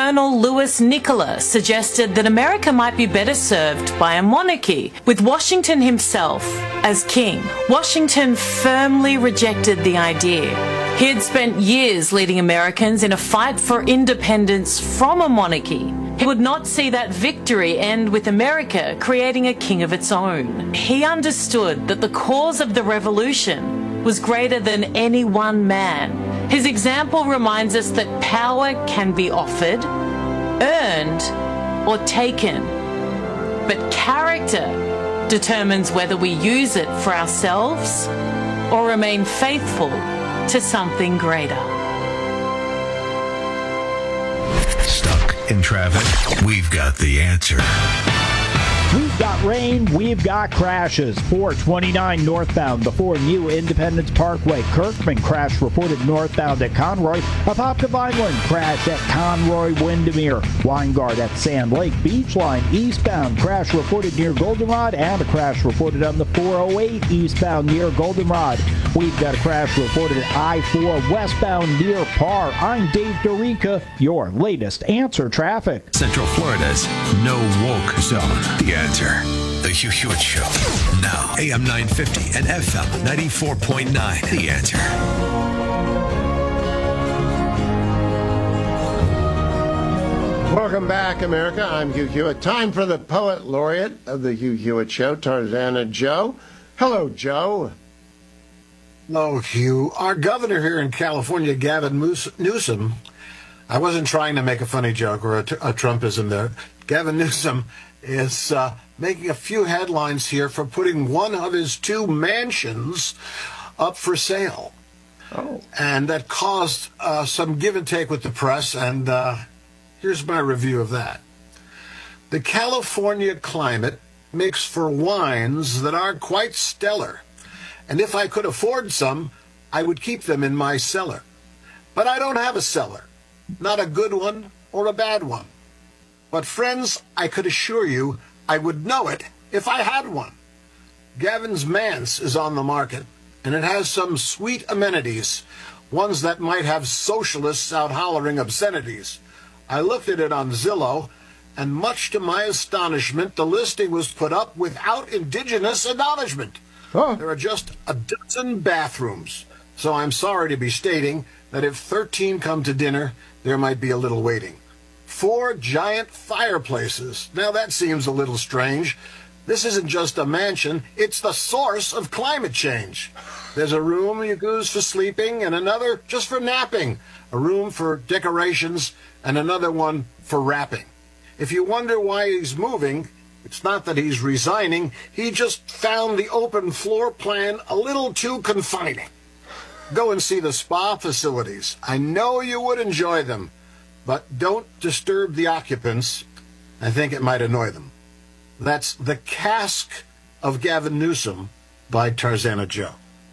Colonel Louis Nicola suggested that America might be better served by a monarchy, with Washington himself as king. Washington firmly rejected the idea. He had spent years leading Americans in a fight for independence from a monarchy. He would not see that victory end with America creating a king of its own. He understood that the cause of the revolution was greater than any one man. His example reminds us that power can be offered, earned, or taken. But character determines whether we use it for ourselves or remain faithful to something greater. Stuck in traffic? We've got the answer. We've got rain, we've got crashes. 429 northbound before New Independence Parkway. Kirkman crash reported northbound at Conroy. A Popka Vineland crash at Conroy Windermere. Weingard at Sand Lake. Beach Line eastbound crash reported near Goldenrod, and a crash reported on the 408 eastbound near Goldenrod. We've got a crash reported at I-4 westbound near Parr. I'm Dave Dorica, your latest answer traffic. Central Florida's no woke zone. The answer. The Hugh Hewitt Show. Now, AM 950 and FM 94.9. The answer. Welcome back, America. I'm Hugh Hewitt. Time for the poet laureate of the Hugh Hewitt Show, Tarzana Joe. Hello, Joe. Hello, Hugh. Our governor here in California, Gavin Newsom, I wasn't trying to make a funny joke or a Trumpism there. Gavin Newsom is making a few headlines here for putting one of his two mansions up for sale. Oh. And that caused some give and take with the press, and here's my review of that. The California climate makes for wines that are quite stellar, and if I could afford some, I would keep them in my cellar. But I don't have a cellar, not a good one or a bad one. But friends, I could assure you I would know it if I had one. Gavin's Manse is on the market, and it has some sweet amenities, ones that might have socialists out hollering obscenities. I looked at it on Zillow, and much to my astonishment, the listing was put up without indigenous acknowledgement. Oh. There are just a dozen bathrooms, so I'm sorry to be stating that if 13 come to dinner, there might be a little waiting. 4 giant fireplaces. Now that seems a little strange. This isn't just a mansion, it's the source of climate change. There's a room you use for sleeping and another just for napping, a room for decorations and another one for wrapping. If you wonder why he's moving, it's not that he's resigning, he just found the open floor plan a little too confining. Go and see the spa facilities. I know you would enjoy them. But don't disturb the occupants. I think it might annoy them. That's The Cask of Gavin Newsom by Tarzana Joe.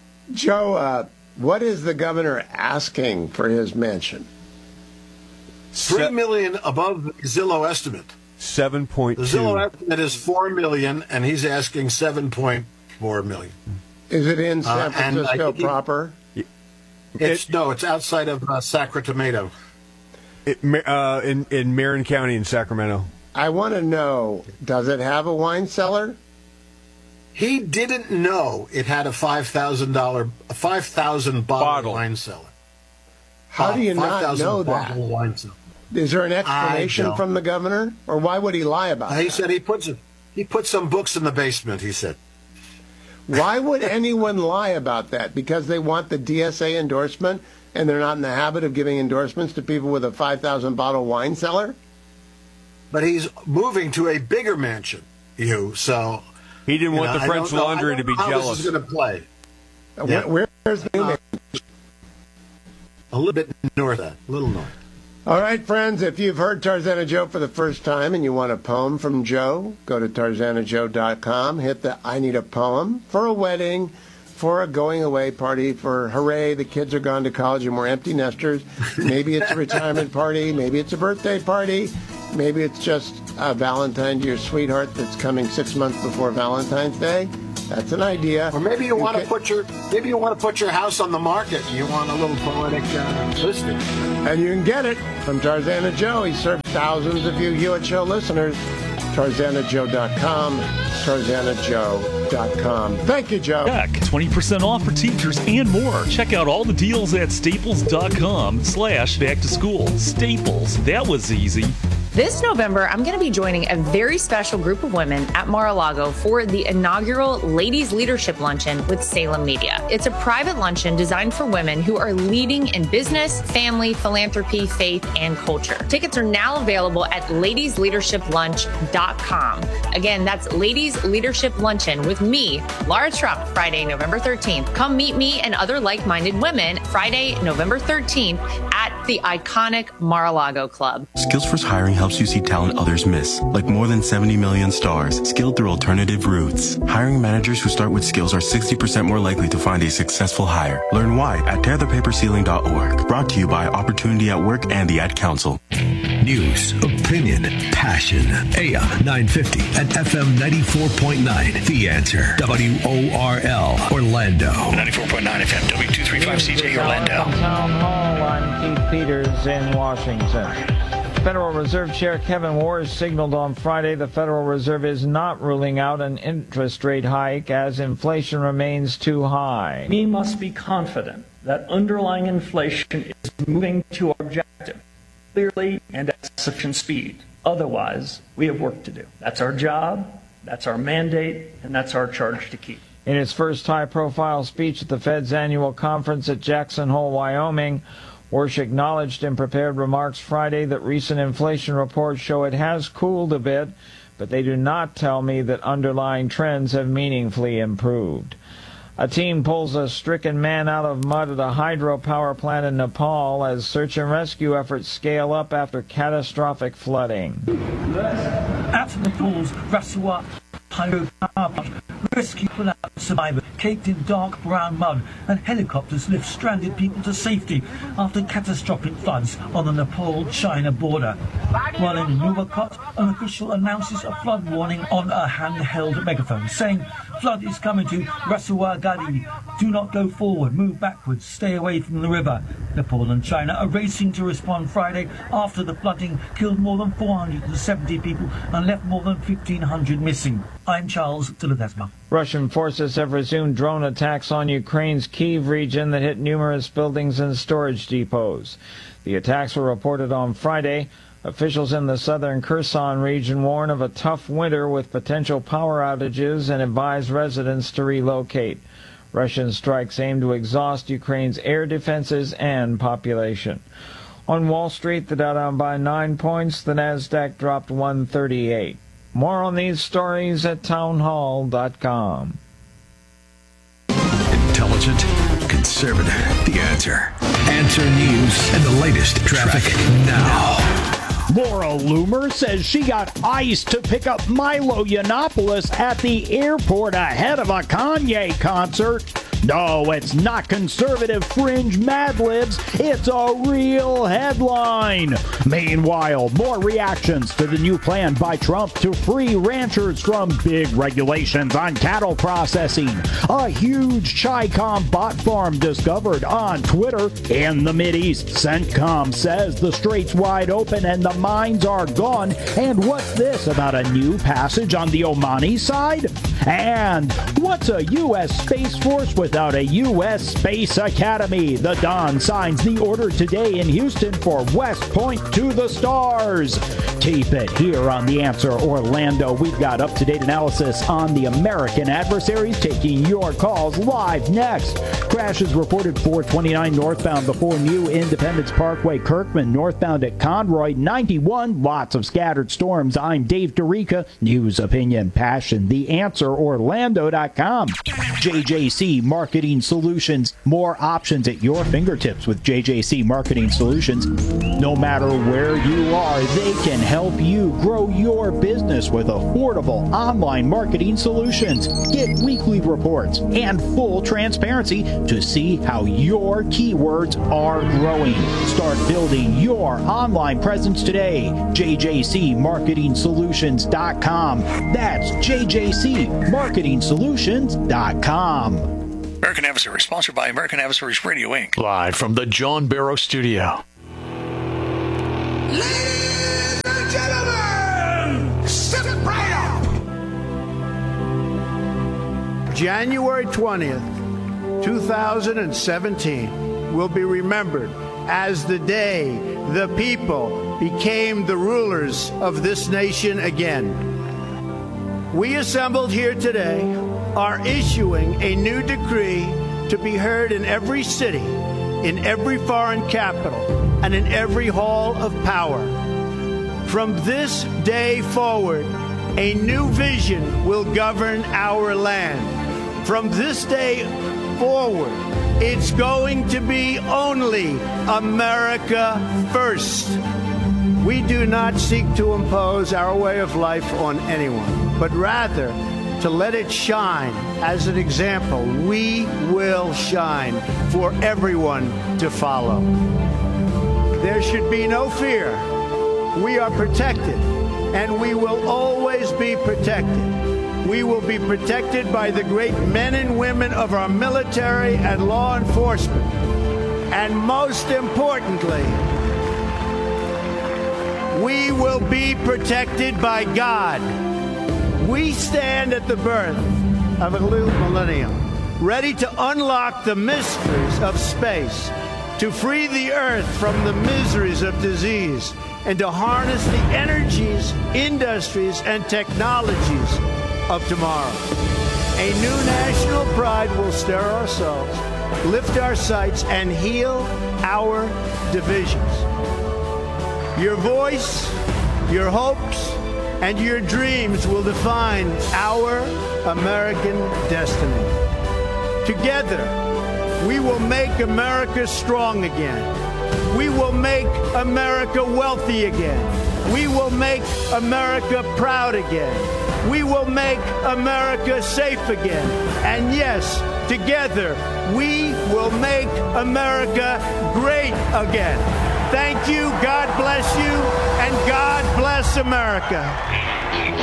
Joe, what is the governor asking for his mansion? $3 million above the Zillow estimate. 7.2. The Zillow estimate is $4 million, and he's asking $7.4 million. Is it in San Francisco proper? It's outside of Sacramento. In Marin County in Sacramento. I want to know, does it have a wine cellar? He didn't know it had a 5,000 bottle wine cellar. How do you not know that? Wine cellar. Is there an explanation from the governor, or why would he lie about that? He said he put some books in the basement, he said. Why would anyone lie about that? Because they want the DSA endorsement and they're not in the habit of giving endorsements to people with a 5,000 bottle wine cellar? But he's moving to a bigger mansion, so... He didn't want the French Laundry to be jealous. This is going to play. Yeah. Where's the new mansion? A little bit north of that, a little north. All right, friends, if you've heard Tarzana Joe for the first time and you want a poem from Joe, go to tarzanajoe.com, hit the I need a poem for a wedding, for a going-away party, for hooray, the kids are gone to college and we're empty nesters. Maybe it's a retirement party, maybe it's a birthday party, maybe it's just a Valentine to your sweetheart that's coming 6 months before Valentine's Day. That's an idea. Or maybe you want to put your house on the market. You want a little poetic listing. And you can get it from Tarzana Joe. He served thousands of you Hewitt Show listeners. TarzanaJoe.com. TarzanaJoe.com. Thank you, Joe. Heck, 20% off for teachers and more. Check out all the deals at Staples.com/back-to-school. Staples, that was easy. This November, I'm going to be joining a very special group of women at Mar-a-Lago for the inaugural Ladies Leadership Luncheon with Salem Media. It's a private luncheon designed for women who are leading in business, family, philanthropy, faith, and culture. Tickets are now available at ladiesleadershiplunch.com. Again, that's Ladies Leadership Luncheon with me, Laura Trump, Friday, November 13th. Come meet me and other like-minded women Friday, November 13th at the iconic Mar-a-Lago Club. Skills First Hiring helps you see talent others miss, like more than 70 million stars, skilled through alternative routes. Hiring managers who start with skills are 60% more likely to find a successful hire. Learn why at tearthepaperceiling.org. Brought to you by Opportunity at Work and the Ad Council. News, opinion, passion. AM 950 and FM 94.9. The Answer. WORL, Orlando. 94.9 FM, W235CJ, Orlando. Town Hall, I'm Keith Peters in Washington. Federal Reserve Chair Kevin Warsh signaled on Friday the Federal Reserve is not ruling out an interest rate hike as inflation remains too high. We must be confident that underlying inflation is moving to our objective clearly and at sufficient speed. Otherwise, we have work to do. That's our job, that's our mandate, and that's our charge to keep. In his first high-profile speech at the Fed's annual conference at Jackson Hole, Wyoming, Warsh acknowledged in prepared remarks Friday that recent inflation reports show it has cooled a bit, but they do not tell me that underlying trends have meaningfully improved. A team pulls a stricken man out of mud at a hydropower plant in Nepal as search and rescue efforts scale up after catastrophic flooding. At Nepal's Rasuwa hydropower plant, rescue survivors caked in dark brown mud and helicopters lift stranded people to safety after catastrophic floods on the Nepal-China border. While in Nuwakot, an official announces a flood warning on a handheld megaphone, saying, "Flood is coming to Rasuwa Gadi. Do not go forward, move backwards, stay away from the river." Nepal and China are racing to respond Friday after the flooding killed more than 470 people and left more than 1,500 missing. I'm Charles de Ledesma. Russian forces have resumed drone attacks on Ukraine's Kyiv region that hit numerous buildings and storage depots. The attacks were reported on Friday. Officials in the southern Kherson region warn of a tough winter with potential power outages and advise residents to relocate. Russian strikes aim to exhaust Ukraine's air defenses and population. On Wall Street, the Dow down by 9 points. The Nasdaq dropped 138. More on these stories at townhall.com. Intelligent, conservative. The Answer. Answer News and the latest traffic now. Laura Loomer says she got ice to pick up Milo Yiannopoulos at the airport ahead of a Kanye concert. No, it's not conservative fringe Mad Libs. It's a real headline. Meanwhile, more reactions to the new plan by Trump to free ranchers from big regulations on cattle processing. A huge Chi-Com bot farm discovered on Twitter in the Mideast. CENTCOM says the strait's wide open and the mines are gone. And what's this about a new passage on the Omani side? And what's a U.S. Space Force without a U.S. Space Academy? The Don signs the order today in Houston for West Point to the stars. Keep it here on The Answer Orlando. We've got up-to-date analysis on the American adversaries, taking your calls live next. Crashes reported 429 northbound before New Independence Parkway, Kirkman, northbound at Conroy, 91. Lots of scattered storms. I'm Dave DeRica. News, opinion, passion. The Answer Orlando.com. JJC Mark Marketing Solutions. More options at your fingertips with JJC Marketing Solutions. No matter where you are, they can help you grow your business with affordable online marketing solutions. Get weekly reports and full transparency to see how your keywords are growing. Start building your online presence today. JJCMarketingSolutions.com. That's JJCMarketingSolutions.com. American Adversaries, sponsored by American Adversaries Radio, Inc. Live from the John Barrow Studio. Ladies and gentlemen, step right up. January 20th, 2017 will be remembered as the day the people became the rulers of this nation again. We assembled here today are issuing a new decree to be heard in every city, in every foreign capital, and in every hall of power. From this day forward, a new vision will govern our land. From this day forward, it's going to be only America first. We do not seek to impose our way of life on anyone, but rather to let it shine as an example. We will shine for everyone to follow. There should be no fear. We are protected, and we will always be protected. We will be protected by the great men and women of our military and law enforcement. And most importantly, we will be protected by God. We stand at the birth of a new millennium, ready to unlock the mysteries of space, to free the earth from the miseries of disease, and to harness the energies, industries, and technologies of tomorrow. A new national pride will stir our souls, lift our sights, and heal our divisions. Your voice, your hopes, and your dreams will define our American destiny. Together, we will make America strong again. We will make America wealthy again. We will make America proud again. We will make America safe again. And yes, together, we will make America great again. Thank you, God bless you, and God bless America.